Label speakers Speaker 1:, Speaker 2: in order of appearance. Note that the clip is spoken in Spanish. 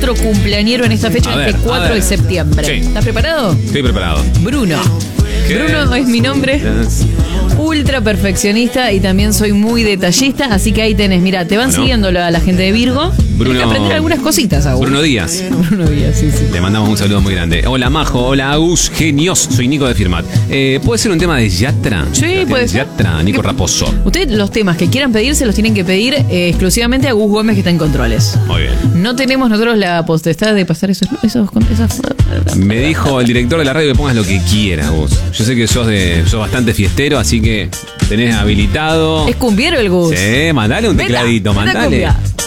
Speaker 1: otro cumpleañero en esta fecha, este 4 de septiembre.
Speaker 2: Sí.
Speaker 1: ¿Estás preparado?
Speaker 2: Estoy preparado.
Speaker 1: Bruno.
Speaker 2: ¿Qué?
Speaker 1: Bruno es mi nombre. Ultra perfeccionista y también soy muy detallista, así que ahí tenés, mira, te van
Speaker 2: Bueno.
Speaker 1: siguiendo la gente de Virgo.
Speaker 2: Bruno-
Speaker 1: Tienes que aprender algunas cositas, Agus.
Speaker 2: Bruno Díaz.
Speaker 1: Bruno Díaz, sí.
Speaker 2: Le mandamos un saludo muy grande. Hola Majo, hola Agus, genios. Soy Nico de Firmat. ¿Puede ser un tema de Yatra?
Speaker 1: Sí, puede ser.
Speaker 2: Yatra, Nico
Speaker 1: ¿Qué?
Speaker 2: Raposo.
Speaker 1: Ustedes los temas que quieran pedir se los tienen que pedir exclusivamente a Gus Gómez, que está en controles.
Speaker 2: Muy bien.
Speaker 1: No tenemos nosotros la potestad de pasar esas.
Speaker 2: Me dijo el director de la radio que pongas lo que quieras vos. Yo sé que sos bastante fiestero, así que tenés habilitado.
Speaker 1: ¿Es cumbiero el Gus?
Speaker 2: Sí, mandale un
Speaker 1: Vete,
Speaker 2: tecladito,
Speaker 1: vete a
Speaker 2: mandale.
Speaker 1: cumbia.